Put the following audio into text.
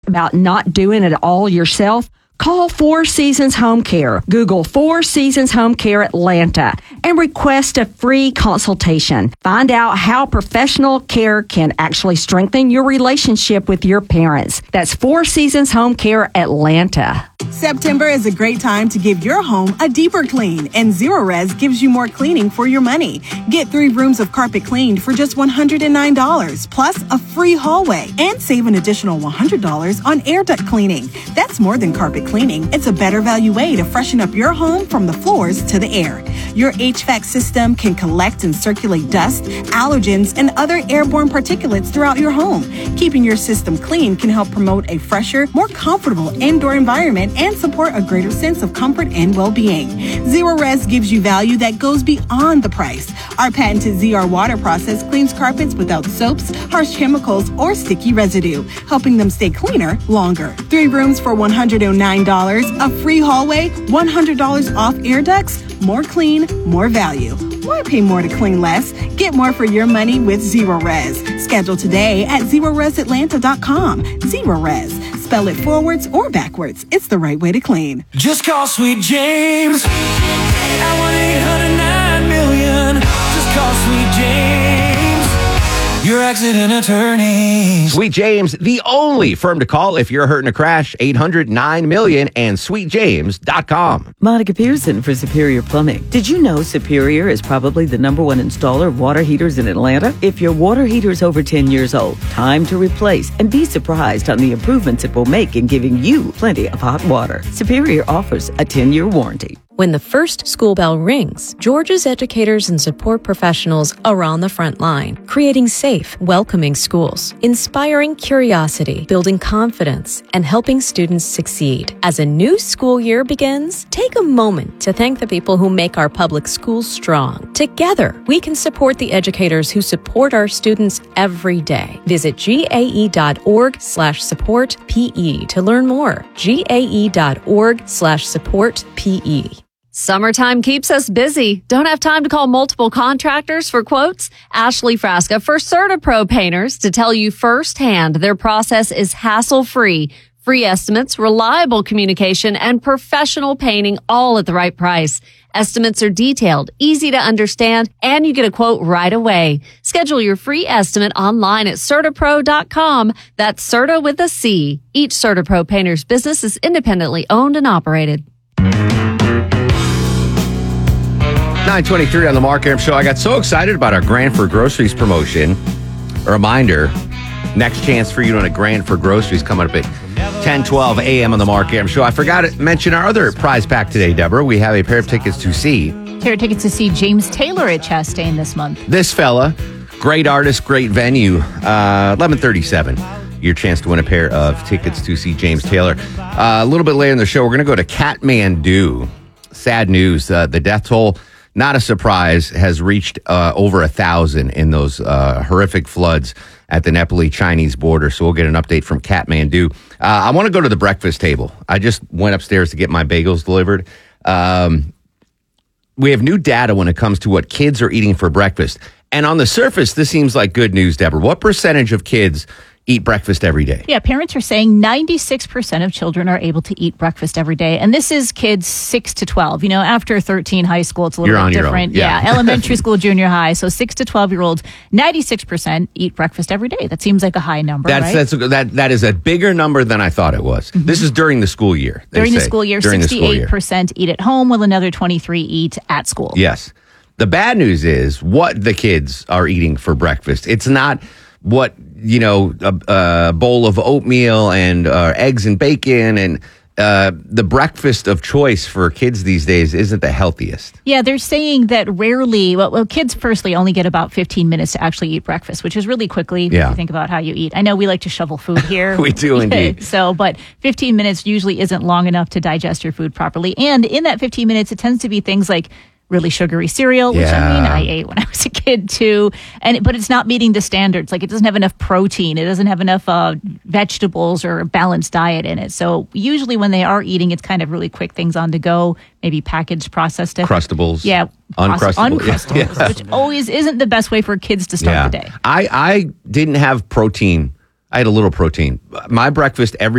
about not doing it all yourself? Call Four Seasons Home Care. Google Four Seasons Home Care Atlanta and request a free consultation. Find out how professional care can actually strengthen your relationship with your parents. That's Four Seasons Home Care Atlanta. September is a great time to give your home a deeper clean, and Zerorez gives you more cleaning for your money. Get 3 rooms of carpet cleaned for just $109, plus a free hallway, and save an additional $100 on air duct cleaning. That's more than carpet cleaning. It's a better value way to freshen up your home from the floors to the air. Your HVAC system can collect and circulate dust, allergens, and other airborne particulates throughout your home. Keeping your system clean can help promote a fresher, more comfortable indoor environment and support a greater sense of comfort and well-being. Zerorez gives you value that goes beyond the price. Our patented ZR water process cleans carpets without soaps, harsh chemicals, or sticky residue, helping them stay cleaner longer. 3 rooms for $109, a free hallway, $100 off air ducts, more clean, more value. Why pay more to clean less? Get more for your money with Zerorez. Schedule today at ZerorezAtlanta.com. Zerorez. Spell it forwards or backwards. It's the right way to clean. Just call Sweet James at 1-800-9-million. Just call Sweet James, your accident attorney. Sweet James, the only firm to call if you're hurt in a crash. 800-9-million and sweetjames.com. Monica Pearson for Superior Plumbing. Did you know Superior is probably the #1 installer of water heaters in Atlanta? If your water heater is over 10 years old, time to replace and be surprised on the improvements it will make in giving you plenty of hot water. Superior offers a 10-year warranty. When the first school bell rings, Georgia's educators and support professionals are on the front line, creating safe, welcoming schools, inspiring curiosity, building confidence, and helping students succeed. As a new school year begins, take a moment to thank the people who make our public schools strong. Together, we can support the educators who support our students every day. Visit gae.org/support-PE to learn more. gae.org/support-PE. Summertime keeps us busy. Don't have time to call multiple contractors for quotes? Ashley Frasca for CertaPro Painters to tell you firsthand their process is hassle-free. Free estimates, reliable communication, and professional painting all at the right price. Estimates are detailed, easy to understand, and you get a quote right away. Schedule your free estimate online at CertaPro.com. That's Certa with a C. Each CertaPro Painters business is independently owned and operated. 9:23 on the Mark Arum Show. I got so excited about our Grand for Groceries promotion. A reminder, next chance for you on a Grand for Groceries coming up at 10:12 a.m. on the Mark Arum Show. I forgot to mention our other prize pack today, Deborah. We have a pair of tickets to see. Pair of tickets to see James Taylor at Chastain this month. This fella, great artist, great venue, 11:37. Your chance to win a pair of tickets to see James Taylor. A little bit later in the show, we're going to go to Kathmandu. Sad news. The death toll, not a surprise, has reached over 1,000 in those horrific floods at the Nepali-Chinese border. So we'll get an update from Kathmandu. I want to go to the breakfast table. I just went upstairs to get my bagels delivered. We have new data when it comes to what kids are eating for breakfast. And on the surface, this seems like good news, Deborah. What percentage of kids eat breakfast every day? Yeah, parents are saying 96% of children are able to eat breakfast every day. And this is kids 6 to 12. You know, after 13, high school, it's a little bit different. Yeah, elementary school, junior high. So 6 to 12-year-olds, 96% eat breakfast every day. That seems like a high number, right? That is a bigger number than I thought it was. Mm-hmm. This is during the school year. During the school year, 68% eat at home, while another 23 eat at school. Yes. The bad news is what the kids are eating for breakfast. It's not what, a bowl of oatmeal and eggs and bacon, and the breakfast of choice for kids these days isn't the healthiest. Yeah, they're saying that rarely, kids firstly only get about 15 minutes to actually eat breakfast, which is really quickly if you think about how you eat. I know we like to shovel food here. We do indeed. But 15 minutes usually isn't long enough to digest your food properly. And in that 15 minutes, it tends to be things like really sugary cereal, which I ate when I was a kid too. But it's not meeting the standards. Like, it doesn't have enough protein. It doesn't have enough vegetables or a balanced diet in it. So usually when they are eating, it's kind of really quick things on the go, maybe packaged, processed. Crustables. Yeah. Uncrustables. Yeah. Which always isn't the best way for kids to start the day. I didn't have protein. I had a little protein. My breakfast every